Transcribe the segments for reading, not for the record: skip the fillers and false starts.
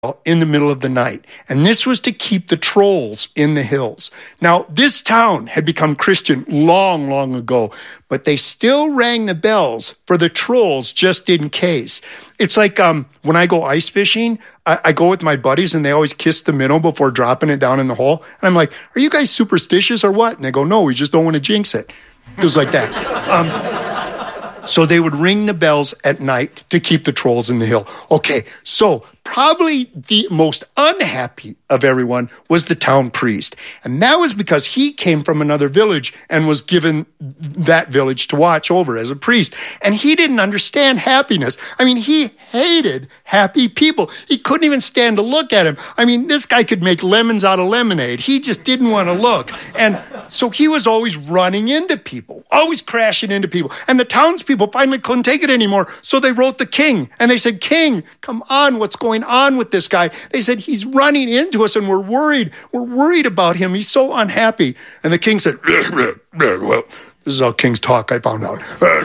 in the middle of the night. And this was to keep the trolls in the hills. Now, this town had become Christian long, long ago, but they still rang the bells for the trolls just in case. It's like when I go ice fishing, I go with my buddies and they always kiss the minnow before dropping it down in the hole. And I'm like, are you guys superstitious or what? And they go, no, we just don't want to jinx it. It was like that. So they would ring the bells at night to keep the trolls in the hill. Okay, so probably the most unhappy of everyone was the town priest. And that was because he came from another village and was given that village to watch over as a priest. And he didn't understand happiness. I mean, he hated happy people. He couldn't even stand to look at him. I mean, this guy could make lemons out of lemonade. He just didn't want to look. And so he was always running into people, always crashing into people. And the townspeople finally couldn't take it anymore. So they wrote the king and they said, King, come on, what's going on with this guy? They said, he's running into us and we're worried. We're worried about him. He's so unhappy. And the king said, well, this is how kings talk, I found out.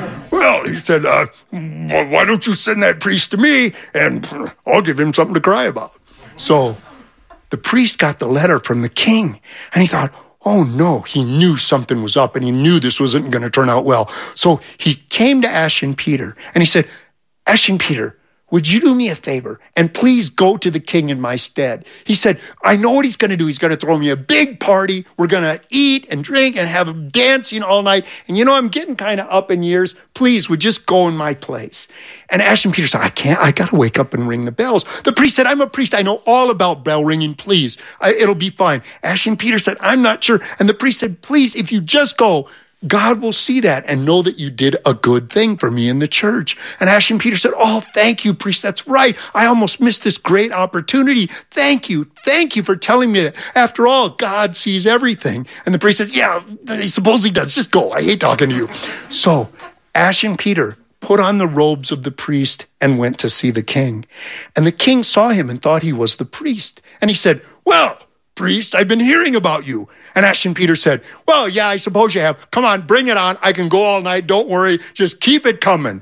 He said, why don't you send that priest to me and I'll give him something to cry about. So the priest got the letter from the king and he thought, oh no, he knew something was up and he knew this wasn't going to turn out well. So he came to Ashen-Peter and he said, Ashen-Peter, would you do me a favor and please go to the king in my stead? He said, I know what he's going to do. He's going to throw me a big party. We're going to eat and drink and have dancing all night. And I'm getting kind of up in years. Please, would just go in my place. And Ashen-Peter said, I can't. I got to wake up and ring the bells. The priest said, I'm a priest. I know all about bell ringing. Please, it'll be fine. Ashen-Peter said, I'm not sure. And the priest said, please, if you just go, God will see that and know that you did a good thing for me in the church. And Ashen-Peter said, oh, thank you, priest. That's right. I almost missed this great opportunity. Thank you. Thank you for telling me that. After all, God sees everything. And the priest says, yeah, I suppose he does. Just go. I hate talking to you. So Ashen-Peter put on the robes of the priest and went to see the king. And the king saw him and thought he was the priest. And he said, well, priest, I've been hearing about you. And Ashen-Peter said, well, yeah, I suppose you have. Come on, bring it on. I can go all night. Don't worry. Just keep it coming.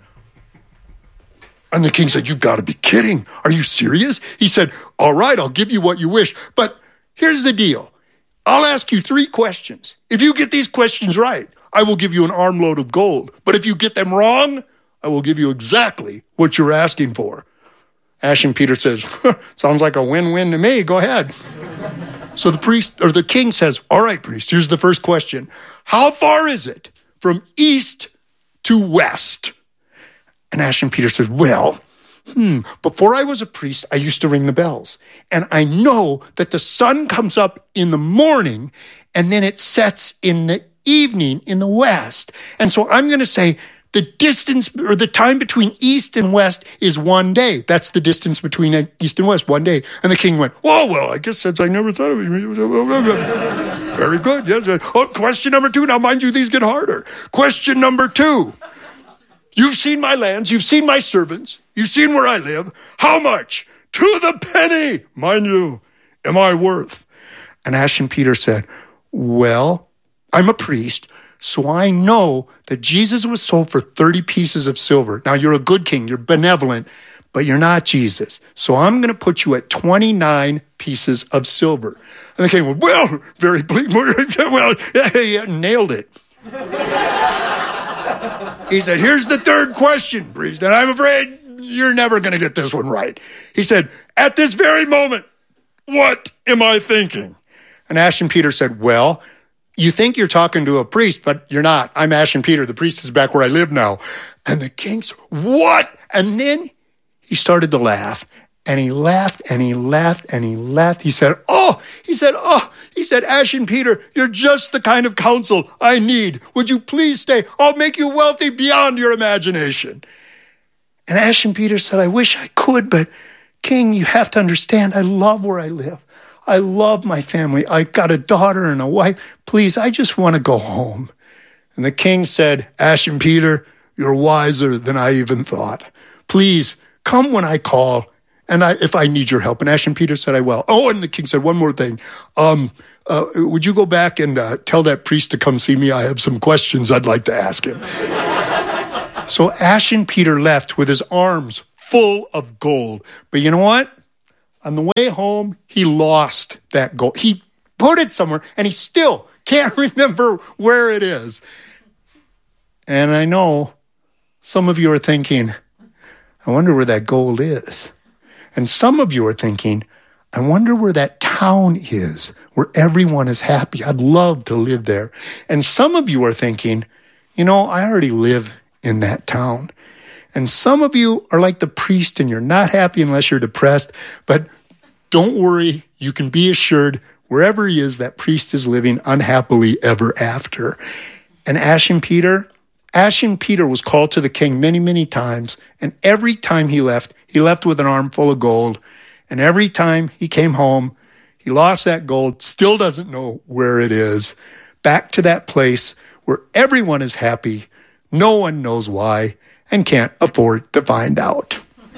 And the king said, you've got to be kidding. Are you serious? He said, all right, I'll give you what you wish. But here's the deal. I'll ask you 3 questions. If you get these questions right, I will give you an armload of gold. But if you get them wrong, I will give you exactly what you're asking for. Ashen-Peter says, sounds like a win-win to me. Go ahead. So the king says, all right, priest, here's the first question. How far is it from east to west? And Ashen-Peter says, well, before I was a priest, I used to ring the bells. And I know that the sun comes up in the morning and then it sets in the evening in the west. And so I'm going to say the distance or the time between east and west is 1 day. That's the distance between east and west, 1 day. And the king went, oh, well, I guess that's, I never thought of it. Very good. Yes. Oh, question number 2. Now, mind you, these get harder. Question number 2. You've seen my lands. You've seen my servants. You've seen where I live. How much? To the penny, mind you, am I worth? And Ashen-Peter said, well, I'm a priest, so I know that Jesus was sold for 30 pieces of silver. Now, you're a good king. You're benevolent, but you're not Jesus. So I'm going to put you at 29 pieces of silver. And the king went, well, very bleak. Well, yeah, nailed it. He said, here's the third question, priest, and I'm afraid you're never going to get this one right. He said, at this very moment, what am I thinking? And Ashen-Peter said, well, you think you're talking to a priest, but you're not. I'm Ashen-Peter. The priest is back where I live now. And the king said, what? And then he started to laugh. And he laughed and he laughed and he laughed. He said, Ashen-Peter, you're just the kind of counsel I need. Would you please stay? I'll make you wealthy beyond your imagination. And Ashen-Peter said, I wish I could, but king, you have to understand, I love where I live. I love my family. I got a daughter and a wife. Please, I just want to go home. And the king said, Ashen-Peter, you're wiser than I even thought. Please, come when I call, and if I need your help. And Ashen-Peter said, I will. Oh, and the king said, one more thing. Would you go back and tell that priest to come see me? I have some questions I'd like to ask him. So Ashen-Peter left with his arms full of gold. But you know what? On the way home, he lost that gold. He put it somewhere, and he still can't remember where it is. And I know some of you are thinking, I wonder where that gold is. And some of you are thinking, I wonder where that town is, where everyone is happy. I'd love to live there. And some of you are thinking, I already live in that town. And some of you are like the priest and you're not happy unless you're depressed. But don't worry, you can be assured wherever he is, that priest is living unhappily ever after. And Ashen Peter was called to the king many, many times. And every time he left with an armful of gold. And every time he came home, he lost that gold, still doesn't know where it is. Back to that place where everyone is happy, no one knows why, and can't afford to find out.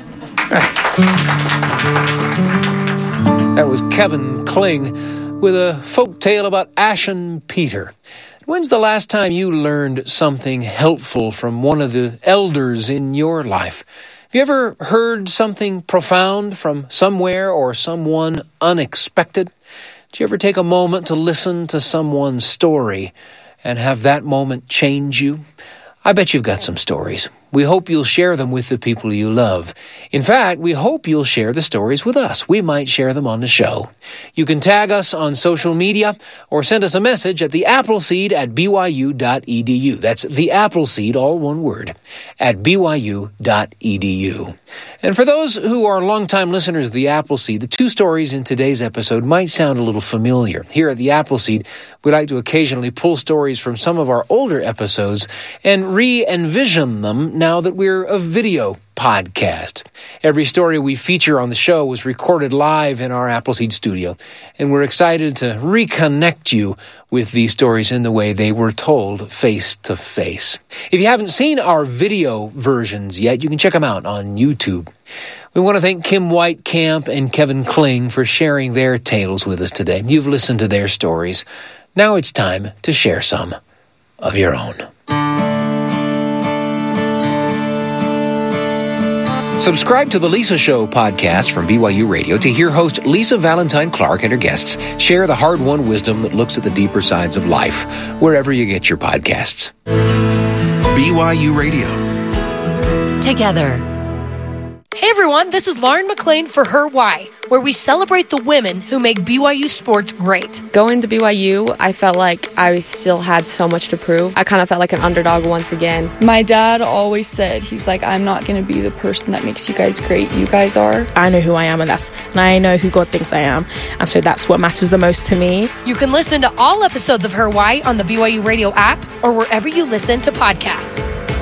That was Kevin Kling with a folk tale about Ashen Peter. When's the last time you learned something helpful from one of the elders in your life? Have you ever heard something profound from somewhere or someone unexpected? Do you ever take a moment to listen to someone's story and have that moment change you? I bet you've got some stories. We hope you'll share them with the people you love. In fact, we hope you'll share the stories with us. We might share them on the show. You can tag us on social media or send us a message at theappleseed@byu.edu. That's the Appleseed, all one word, at byu.edu. And for those who are longtime listeners of the Appleseed, the two stories in today's episode might sound a little familiar. Here at the Appleseed, we like to occasionally pull stories from some of our older episodes and re-envision them now that we're a video podcast. Every story we feature on the show was recorded live in our Appleseed studio, and we're excited to reconnect you with these stories in the way they were told face to face. If you haven't seen our video versions yet, you can check them out on YouTube. We want to thank Kim White-Camp and Kevin Kling for sharing their tales with us today. You've listened to their stories. Now it's time to share some of your own. Subscribe to the Lisa Show podcast from BYU Radio to hear host Lisa Valentine Clark and her guests share the hard-won wisdom that looks at the deeper sides of life, wherever you get your podcasts. BYU Radio. Together. Hey everyone, this is Lauren McLean for Her Why, where we celebrate the women who make BYU sports great. Going to BYU, I felt like I still had so much to prove. I kind of felt like an underdog once again. My dad always said, he's like, I'm not going to be the person that makes you guys great. You guys are. I know who I am, and I know who God thinks I am. And so that's what matters the most to me. You can listen to all episodes of Her Why on the BYU Radio app or wherever you listen to podcasts.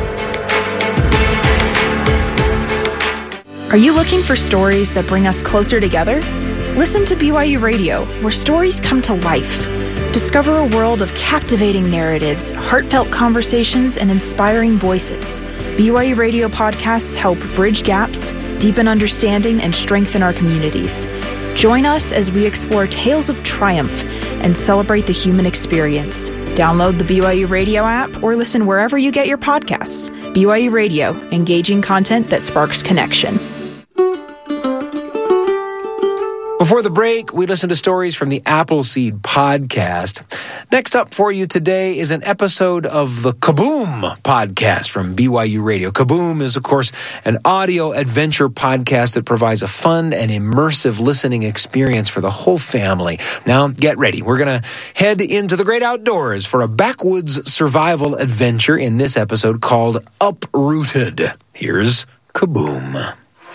Are you looking for stories that bring us closer together? Listen to BYU Radio, where stories come to life. Discover a world of captivating narratives, heartfelt conversations, and inspiring voices. BYU Radio podcasts help bridge gaps, deepen understanding, and strengthen our communities. Join us as we explore tales of triumph and celebrate the human experience. Download the BYU Radio app or listen wherever you get your podcasts. BYU Radio, engaging content that sparks connection. Before the break, we listened to stories from the Appleseed podcast. Next up for you today is an episode of the Kaboom podcast from BYU Radio. Kaboom is, of course, an audio adventure podcast that provides a fun and immersive listening experience for the whole family. Now, get ready. We're going to head into the great outdoors for a backwoods survival adventure in this episode called Uprooted. Here's Kaboom.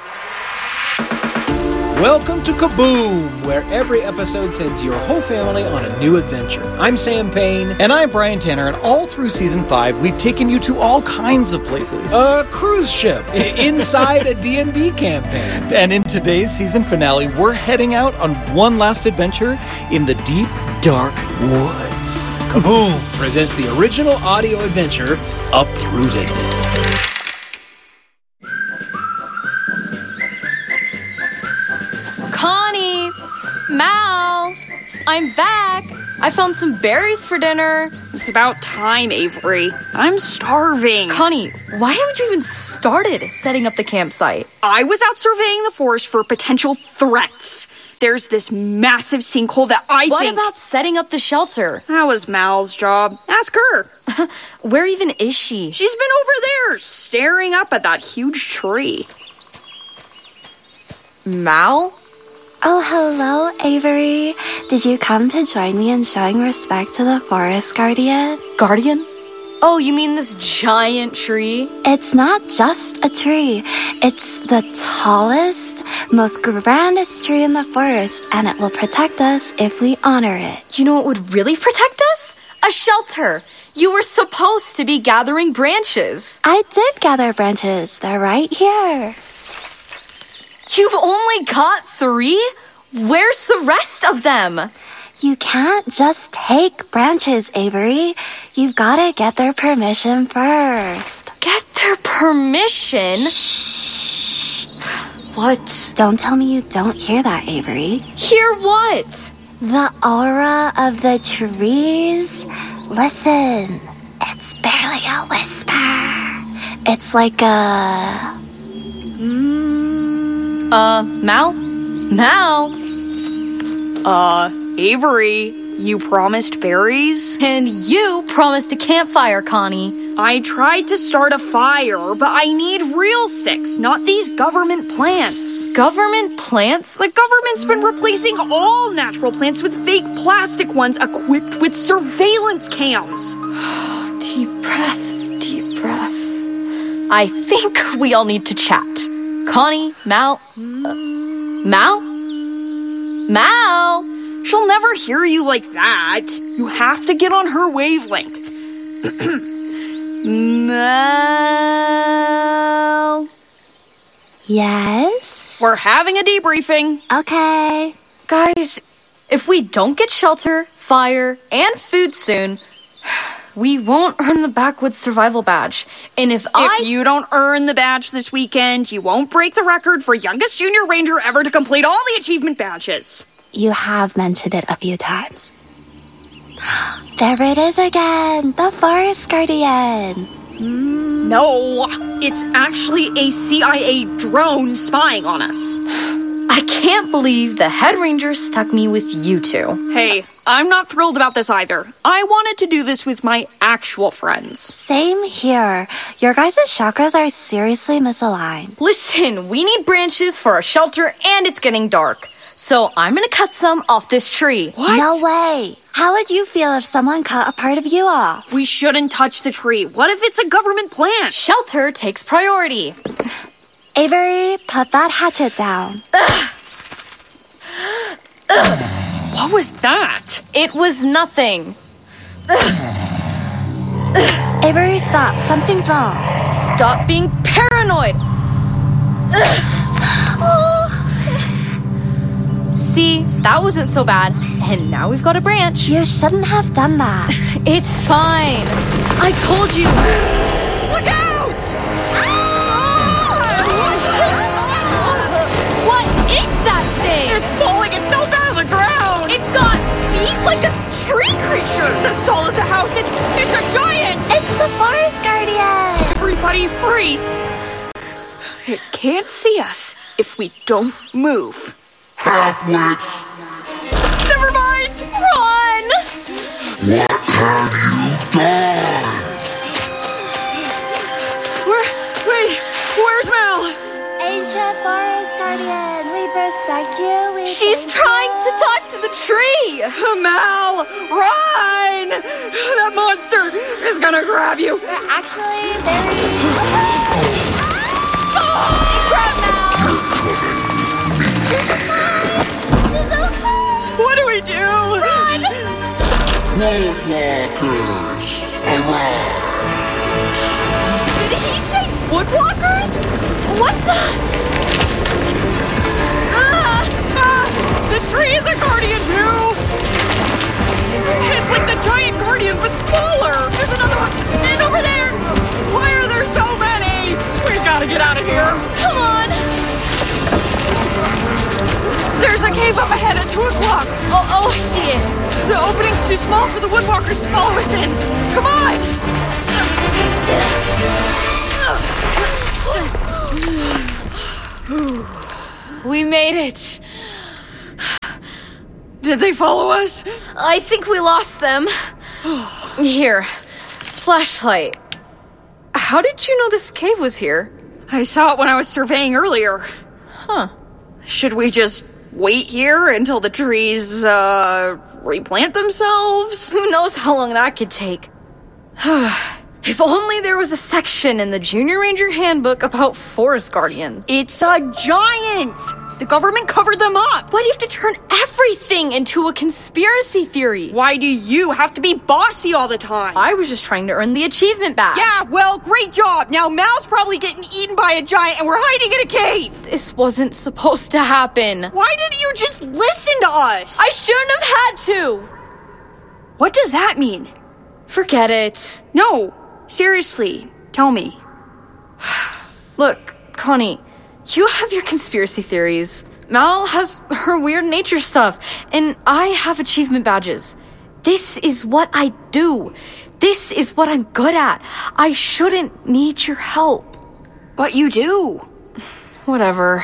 Welcome to Kaboom, where every episode sends your whole family on a new adventure. I'm Sam Payne. And I'm Brian Tanner, and all through Season 5, we've taken you to all kinds of places. A cruise ship inside a D&D campaign. And in today's season finale, we're heading out on one last adventure in the deep, dark woods. Kaboom presents the original audio adventure, Uprooted. Connie! Mal! I'm back! I found some berries for dinner. It's about time, Avery. I'm starving. Connie, why haven't you even started setting up the campsite? I was out surveying the forest for potential threats. There's this massive sinkhole that What about setting up the shelter? That was Mal's job. Ask her. Where even is she? She's been over there, staring up at that huge tree. Mal? Oh, hello, Avery. Did you come to join me in showing respect to the forest guardian? Guardian? Oh, you mean this giant tree? It's not just a tree. It's the tallest, most grandest tree in the forest, and it will protect us if we honor it. You know what would really protect us? A shelter. You were supposed to be gathering branches. I did gather branches. They're right here. You've only got 3? Where's the rest of them? You can't just take branches, Avery. You've got to get their permission first. Get their permission? What? Don't tell me you don't hear that, Avery. Hear what? The aura of the trees. Listen, it's barely a whisper. It's like a... Mal? Mal? Avery, you promised berries? And you promised a campfire, Connie. I tried to start a fire, but I need real sticks, not these government plants. Government plants? The government's been replacing all natural plants with fake plastic ones equipped with surveillance cams. Deep breath, deep breath. I think we all need to chat. Connie, Mal... Mal? Mal? She'll never hear you like that. You have to get on her wavelength. Mal? Yes? We're having a debriefing. Okay. Guys, if we don't get shelter, fire, and food soon... we won't earn the Backwoods Survival Badge. And if you don't earn the badge this weekend, you won't break the record for youngest junior ranger ever to complete all the achievement badges. You have mentioned it a few times. There it is again, the forest guardian. No, it's actually a CIA drone spying on us. I can't believe the head ranger stuck me with you two. Hey, I'm not thrilled about this either. I wanted to do this with my actual friends. Same here. Your guys' chakras are seriously misaligned. Listen, we need branches for our shelter and it's getting dark. So I'm gonna cut some off this tree. What? No way. How would you feel if someone cut a part of you off? We shouldn't touch the tree. What if it's a government plant? Shelter takes priority. Avery, put that hatchet down. What was that? It was nothing. Avery, stop. Something's wrong. Stop being paranoid. See, that wasn't so bad. And now we've got a branch. You shouldn't have done that. It's fine. I told you. Look out! What is that thing? It's pulling itself out of the ground. It's got feet like a tree creature. It's as tall as a house. It's a giant. It's the forest guardian. Everybody freeze. It can't see us if we don't move. Halfwits! Never mind! Run! What have you done? Where's Mal? Ancient forest guardian, we respect you. She's trying to talk to the tree. Mal, run! That monster is gonna grab you. We're actually very... Grab Mal! What do we do? Run! Woodwalkers, arrive! Did he say woodwalkers? What's that? This tree is a guardian too! It's like the giant guardian, but smaller! There's another one! And over there! Why are there so many? We've got to get out of here! Come on! There's a cave up ahead! ahead at 2 o'clock. Oh, I see it. The opening's too small for the woodwalkers to follow us in. Come on! We made it. Did they follow us? I think we lost them. Here, flashlight. How did you know this cave was here? I saw it when I was surveying earlier. Huh. Should we just wait here until the trees, replant themselves? Who knows how long that could take? If only there was a section in the Junior Ranger Handbook about forest guardians. It's a giant! The government covered them up! Why do you have to turn everything into a conspiracy theory? Why do you have to be bossy all the time? I was just trying to earn the achievement badge. Yeah, well, great job! Now Mal's probably getting eaten by a giant and we're hiding in a cave! This wasn't supposed to happen. Why didn't you just listen to us? I shouldn't have had to! What does that mean? Forget it. No, seriously, tell me. Look, Connie, you have your conspiracy theories. Mal has her weird nature stuff, and I have achievement badges. This is what I do. This is what I'm good at. I shouldn't need your help. But you do. Whatever.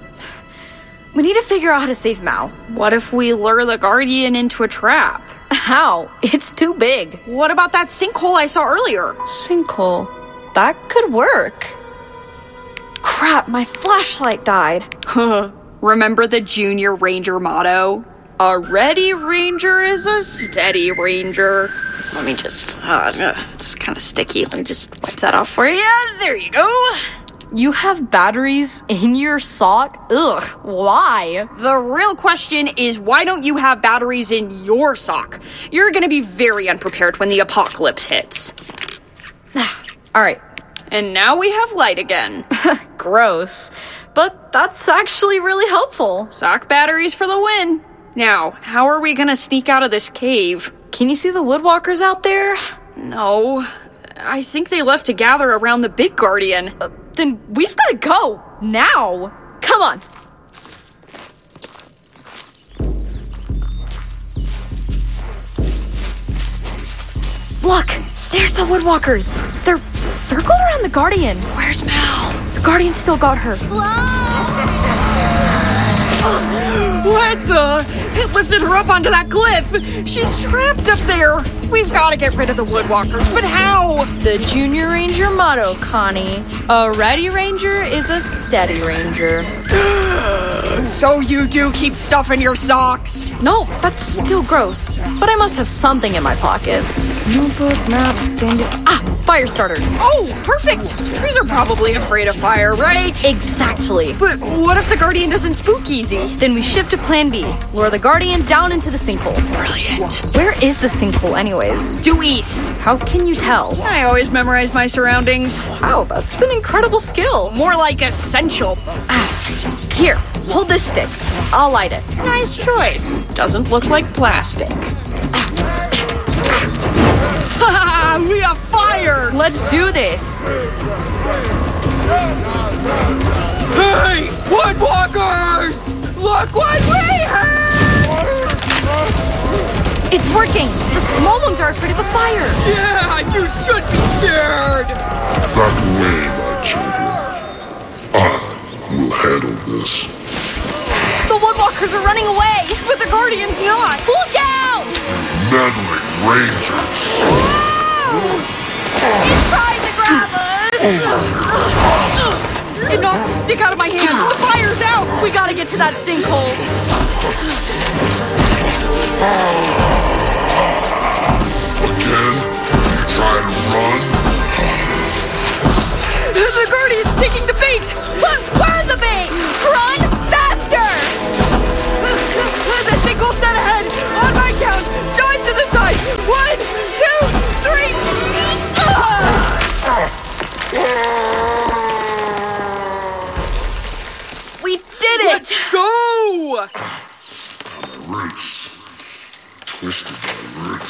We need to figure out how to save Mal. What if we lure the Guardian into a trap? How? It's too big. What about that sinkhole I saw earlier? Sinkhole? That could work. Crap, my flashlight died. Remember the Junior Ranger motto? A ready ranger is a steady ranger. Let me just... it's kind of sticky. Let me just wipe that off for you. There you go. You have batteries in your sock? Ugh, why? The real question is, why don't you have batteries in your sock? You're gonna be very unprepared when the apocalypse hits. Alright. And now we have light again. Gross. But that's actually really helpful. Sock batteries for the win. Now, how are we gonna sneak out of this cave? Can you see the woodwalkers out there? No. I think they left to gather around the big Guardian. Then we've got to go. Now. Come on. Look, there's the woodwalkers. They're circled around the Guardian. Where's Mal? The Guardian still got her. What the? It lifted her up onto that cliff. She's trapped up there. We've got to get rid of the woodwalkers, but how? The Junior Ranger motto, Connie. A ready ranger is a steady ranger. So you do keep stuff in your socks? No, that's still gross. But I must have something in my pockets. Notebook, maps, bandit... fire starter. Oh, perfect. Trees are probably afraid of fire, right? Exactly. But what if the Guardian doesn't spook easy? Then we shift to plan B. Lure the Guardian down into the sinkhole. Brilliant. Where is the sinkhole anyways? Due east. How can you tell? I always memorize my surroundings. Wow, that's an incredible skill. More like essential. Here, hold this stick. I'll light it. Nice choice. Doesn't look like plastic. We have fire! Let's do this. Hey, woodwalkers! Look what we have! It's working. The small ones are afraid of the fire. Yeah, you should be scared. Back away, my children. I will handle this. The woodwalkers are running away. But the Guardian's not. Look out! Meddling Rangers. He's trying to grab us. It knocked the stick out of my hand. The fire's out. We gotta get to that sinkhole. Again? You try to run? The Guardian's taking the bait. But we're the bait. Run faster. The sinkhole's dead ahead. On my count. Dive to the side. 1, 2, 3. We did it. Let's go. My roots. Twisted my roots.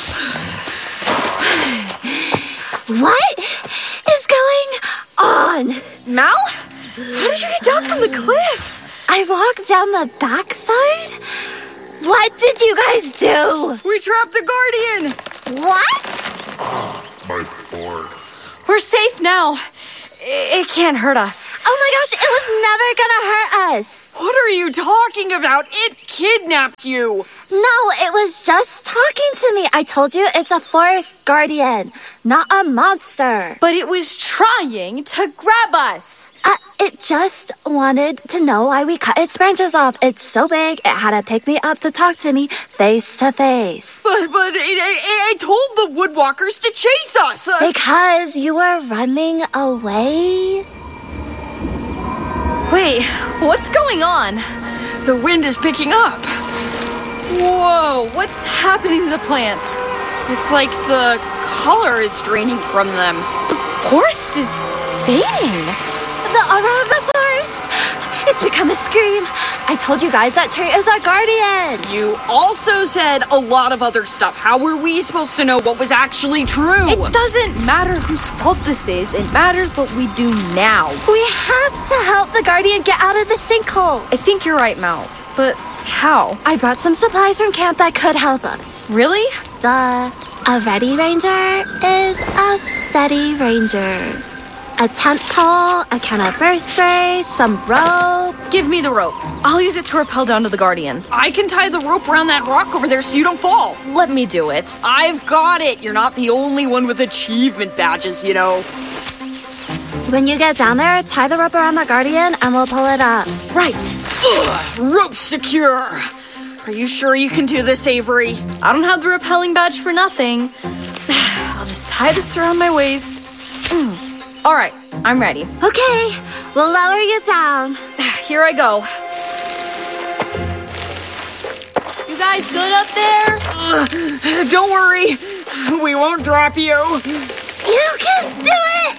What is going on? Mal? How did you get down from the cliff? I walked down the backside, What did you guys do? We trapped the Guardian! What? My bark. We're safe now. It can't hurt us. Oh my gosh, it was never gonna hurt us. What are you talking about? It kidnapped you! No, it was just talking to me. I told you it's a forest guardian, not a monster. But it was trying to grab us. It just wanted to know why we cut its branches off. It's so big, it had to pick me up to talk to me face to face. But I told the woodwalkers to chase us. Because you were running away? Wait, what's going on? The wind is picking up. Whoa, what's happening to the plants? It's like the color is draining from them. The forest is fading. The aura of the forest. It's become a scream. I told you guys that tree is our guardian. You also said a lot of other stuff. How were we supposed to know what was actually true? It doesn't matter whose fault this is. It matters what we do now. We have to help the guardian get out of the sinkhole. I think you're right, Mal. But how? I brought some supplies from camp that could help us. Really? Duh. A ready ranger is a steady ranger. A tent pole, a can of bird spray, some rope. Give me the rope. I'll use it to rappel down to the Guardian. I can tie the rope around that rock over there so you don't fall. Let me do it. I've got it. You're not the only one with achievement badges, you know. When you get down there, tie the rope around the Guardian and we'll pull it up. Right. Rope secure. Are you sure you can do this, Avery? I don't have the rappelling badge for nothing. I'll just tie this around my waist. All right, I'm ready. Okay, we'll lower you down. Here I go. You guys good up there? Don't worry. We won't drop you. You can do it,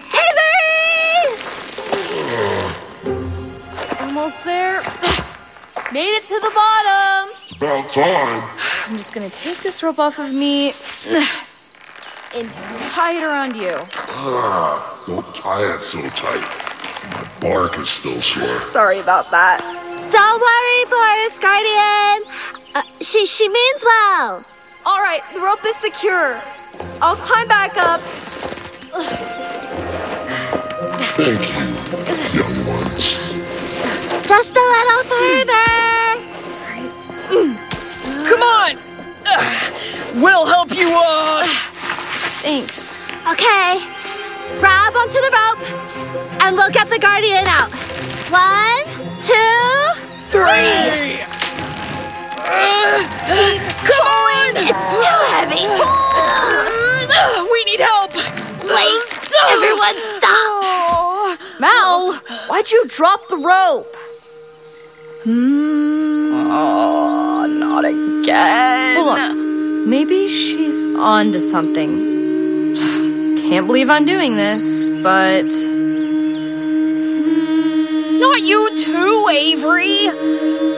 Avery! Almost there. Made it to the bottom. It's about time. I'm just gonna take this rope off of me and tie it around you. Don't tie it so tight. My bark is still sore. Sorry about that. Don't worry, Forest Guardian. She means well. All right, the rope is secure. I'll climb back up. Thank you, young ones. Just a little further. Come on. We'll help you up. Thanks. Okay. Grab onto the rope, and we'll get the Guardian out. 1, 2, 3. Keep going. It's too heavy. We need help. Wait, everyone stop. Mal, why'd you drop the rope? Oh, not again. Hold on. Maybe she's on to something. Can't believe I'm doing this, but